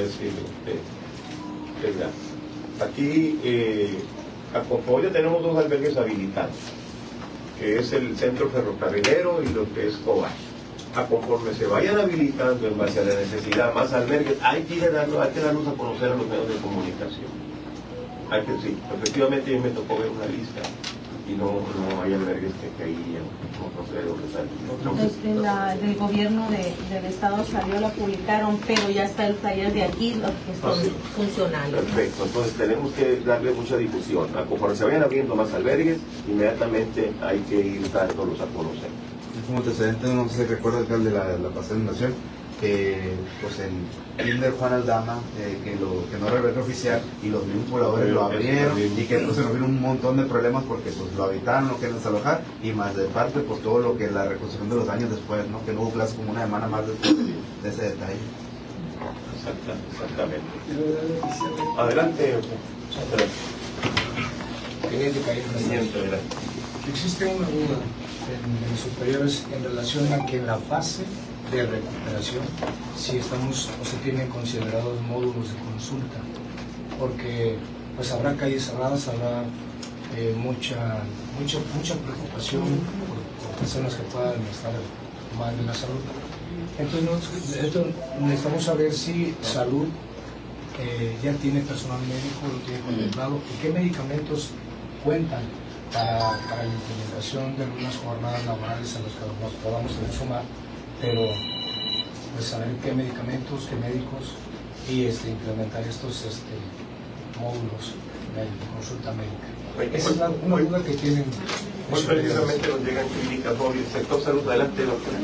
decirle a usted. Aquí, a Conforme tenemos dos albergues habilitados, que es el Centro Ferrocarrilero y lo que es Cobar. Conforme se vayan habilitando en base a la necesidad más albergues, hay que darlos a conocer a los medios de comunicación. Sí, efectivamente yo me tocó ver una lista y no hay albergues que caían, no sé dónde salen. Del gobierno del estado salió, la publicaron, pero ya está el taller de aquí, los que son funcionales. Perfecto, entonces tenemos que darle mucha difusión. Conforme se vayan abriendo más albergues, inmediatamente hay que ir dándolos a conocer. Como antecedente, no sé si recuerda de la pasada inundación, pues el Kinder Juan Aldama, que no era albergue oficial, y los mismos pobladores lo abrieron, y que entonces nos vino un montón de problemas porque pues lo habitaron, lo quieren desalojar, y más de parte por todo lo que la reconstrucción de los daños después, ¿no? Que no hubo clase como una semana más después de ese detalle. Exactamente. Adelante. Existe una duda en los superiores en relación a que en la fase de recuperación si estamos o se tienen considerados módulos de consulta, porque pues habrá calles cerradas, habrá mucha preocupación por personas que puedan estar mal de la salud. Entonces necesitamos saber si salud ya tiene personal médico, lo tiene contemplado, y qué medicamentos cuentan para la implementación de algunas jornadas laborales a las que nos podamos sumar, pero pues saber qué medicamentos, qué médicos, y implementar estos módulos de consulta médica. Esa es una duda que tienen. Hoy precisamente nos llegan clínicas móviles, sector salud, adelante, doctora.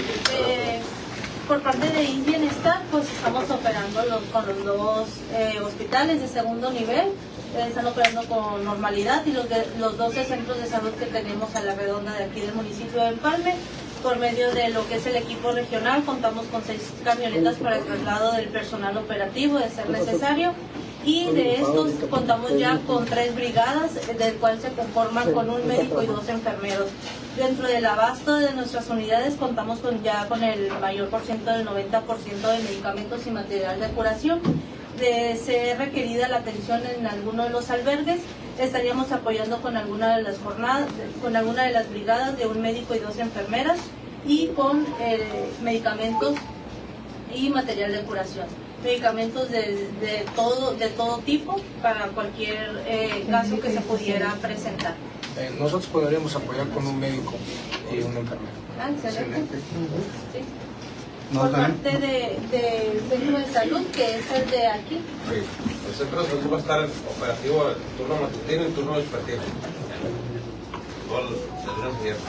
Por parte de INS Bienestar, pues estamos operando con los dos hospitales de segundo nivel. Están operando con normalidad, y los 12 centros de salud que tenemos a la redonda de aquí del municipio de Empalme, por medio de lo que es el equipo regional, contamos con 6 camionetas para el traslado del personal operativo de ser necesario, y de estos contamos ya con 3 brigadas, del cual se conforman con un médico y 2 enfermeros. Dentro del abasto de nuestras unidades contamos ya con el mayor por ciento del 90% de medicamentos y material de curación. De ser requerida la atención en alguno de los albergues, estaríamos apoyando con alguna de las jornadas, con alguna de las brigadas de un médico y 2 enfermeras, y con medicamentos y material de curación. Medicamentos de todo tipo para cualquier caso que se pudiera presentar. Nosotros podríamos apoyar con un médico y un enfermero. Excelente. Sí. Por parte del centro de salud, que es el de aquí. Sí, el centro de salud va a estar operativo el turno matutino y el turno vespertino. Todos los días.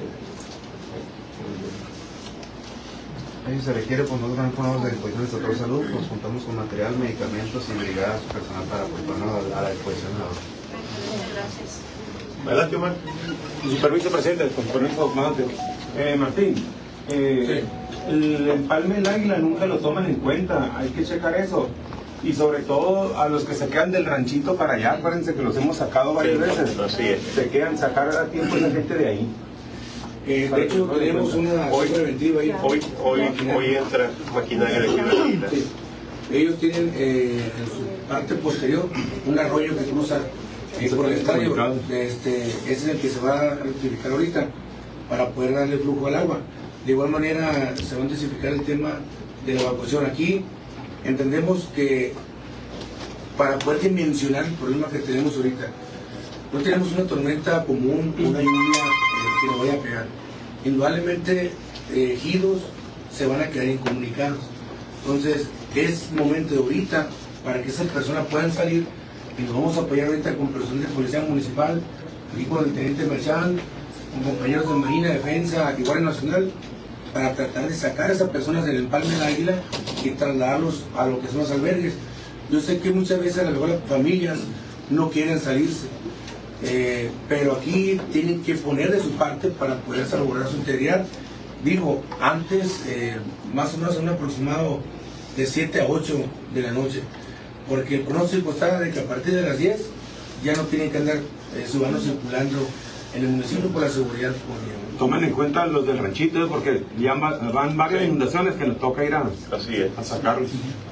Si se requiere, pues nosotros también ponemos a disposición del sector de salud, pues contamos con material, medicamentos y brigadas personal para ponernos a la disposición de la otra. Gracias. Adelante, Omar. Con su permiso, presidente, con su permiso, comandante. Martín, el empalme del águila nunca lo toman en cuenta, hay que checar eso. Y sobre todo a los que se quedan del ranchito para allá, acuérdense que los hemos sacado varias veces. Así es. Se quedan, sacar a tiempo esa gente de ahí. De hecho, tenemos una preventiva ahí. Hoy entra maquinaria de águila. Sí. Ellos tienen en su parte posterior un arroyo que cruza por el estadio. Ese es el que se va a rectificar ahorita para poder darle flujo al agua. De igual manera se va a intensificar el tema de la evacuación. Aquí entendemos que para poder dimensionar el problema que tenemos ahorita, no tenemos una tormenta común, una lluvia que nos vaya a pegar. Indudablemente ejidos se van a quedar incomunicados. Entonces es momento de ahorita para que esas personas puedan salir, y nos vamos a apoyar ahorita con personal de Policía Municipal, y con el Teniente Merchán, con compañeros de Marina, Defensa y Guardia Nacional, para tratar de sacar a esas personas del empalme del águila y trasladarlos a lo que son los albergues. Yo sé que muchas veces a lo mejor las familias no quieren salirse, pero aquí tienen que poner de su parte para poder salvaguardar su integridad. Digo, antes, más o menos un aproximado de 7 a 8 de la noche, porque el pronóstico está de que a partir de las 10 ya no tienen que andar ciudadanos circulando en el municipio por la seguridad. Tomen en cuenta los del ranchito, porque ya van varias inundaciones que nos toca ir a sacarlos.